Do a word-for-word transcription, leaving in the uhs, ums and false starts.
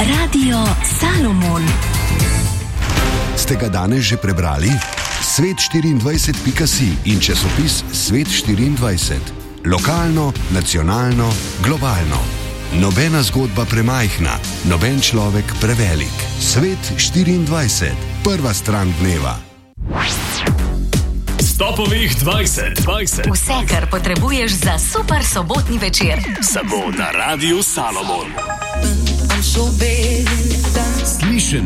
Radio Salomon. Ste ga danes že prebrali? svet štiriindvajset pika si in časopis Svet štiriindvajset. Lokalno, nacionalno, globalno. Nobena zgodba premajhna, noben človek prevelik. Svet štiriindvajset. Prva stran dneva. Stopovih dvajset, dvajset. Vse, kar potrebuješ za super sobotni večer. Samo na Radiu Salomon. Slišen